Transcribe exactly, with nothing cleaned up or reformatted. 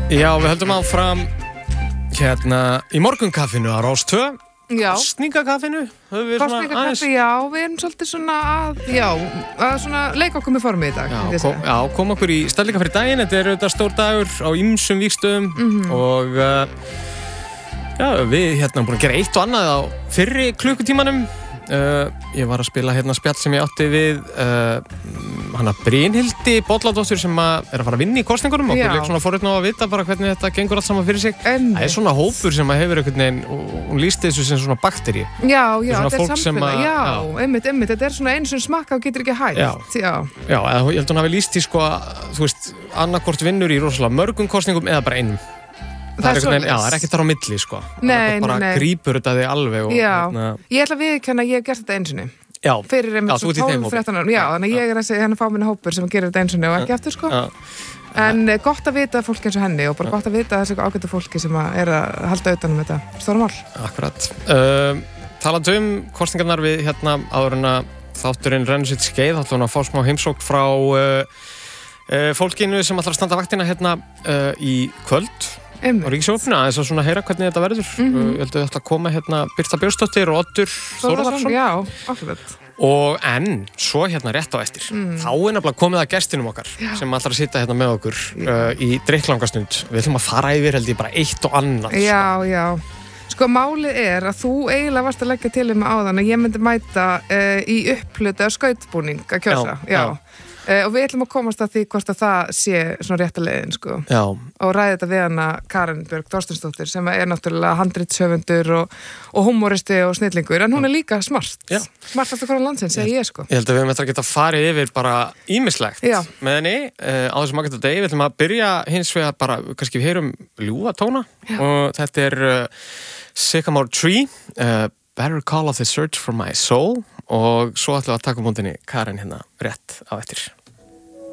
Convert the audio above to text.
Já, við höldum áfram hérna í morgunkaffinu á Rás tvö. Já. Kosningakaffinu. Kosningakaffi, já, við erum svolítið svona að, já, að svona leika okkur með formi í dag. Já, kom, já, kom okkur í stellinga fyrir daginn. Þetta er auðvitað stór dagur á ýmsum vígstöðum mm-hmm. og uh, já, við hérna búin að gera eitt og annað á fyrri klukkutímanum. Uh, ég var að spila hérna spjall sem ég átti við uh, hana Brynhildi Bolladóttur sem að er að fara að vinna í kosningunum og okkur leik svona forrétt ná að vita bara hvernig þetta gengur allt saman fyrir sig. Einmitt. Það er svona hópur sem að hefur einhvern veginn og hún lýsti þessu sem svona bakteríu. Já, já, þetta er samfélag, já, já. einmitt, einmitt, þetta er svona einu sem smakka og getur ekki hægt. Já, já. já eða, ég held hún hafi lýst í sko að, þú veist, annarkvort vinnur í rosalega mörgum kosningum eða bara einum. Það er, veginn, já, það er ekki þar á milli sko. Nei, bara nei, nei. Grípur þetta þig alveg og, já, hérna... ég ætla að viðurkenna að ég hef gert þetta einu sinni. Já, fyrir einmitt já, tólf þrettán árum. Já, þannig að ég er að segja henni fá minni hópur sem gerir þetta einu sinni og ekki aftur sko. Já. En gott að vita fólki eins og henni og bara gott að vita þessu ágæta fólki sem að er að halda utan um þetta stóra mál. Akkurat. Uh, talandi um kosningarnar við hérna áður en að þátturinn rennur sitt skeið, þá ætlum við að fá smá heimsókn frá uh, uh, fólkinu sem ætlar að standa vaktina hérna uh, í kvöld. Einmitt. Og Ríkisjónfina, þess að svona heyra hvernig þetta verður. Mm-hmm. Ég held að þetta koma hérna Birta Björnsdóttir og Oddur Þórðarsson. Já, akkurat. Og en, svo hérna rétt á eftir, mm. þá er nefnilega komið að gestinum okkar já. Sem ætlar að sitja hérna með okkur uh, í drykklangastund. Við ætlum að fara yfir held ég bara eitt og annað. Já, já. Sko málið er að þú eiginlega varst að leggja til um áðan að ég myndi mæta uh, í uppluta skautbúning að kjósa. Já, já. Uh, og við ætlum að komast að því hvort að það sé svona rétta leiðin sko. Já. Og ræði þetta við hana Karen Björg Þorsteinsdóttir sem er náttúrulega handritshöfundur og, og humoristi og snillingur en hún er líka smart. Já. Smartast okkur á landsins, segi ég sko. Ég held að við höfum eftir að geta farið yfir bara ýmislegt Já. Með henni uh, á þessum ágæta degi. Við ætlum að byrja hins vegar bara, kannski við heyrum ljúfa tóna Já. Og þetta er uh, Sycamore Tree, uh, Better Call of the Search for My Soul og svo ætlum við að taka múndinni Karen hérna rétt á eftir.